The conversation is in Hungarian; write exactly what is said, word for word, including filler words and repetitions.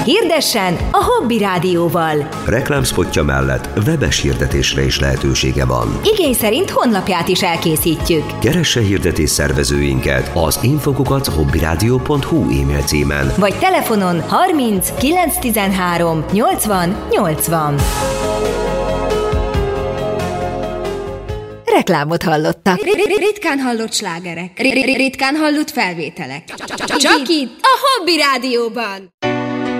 Hirdessen a Hobby Rádióval. Reklámszpotja mellett webes hirdetésre is lehetősége van. Igény szerint honlapját is elkészítjük. Keresse hirdetés szervezőinket az infokukat hobbyradio pont hu e-mail címen. Vagy telefonon harminc kilencszáztizenhárom nyolcvan nyolcvan. Reklámot hallottak. Ritkán hallott slágerek. Ritkán hallott felvételek. Csak itt a Hobby Rádióban.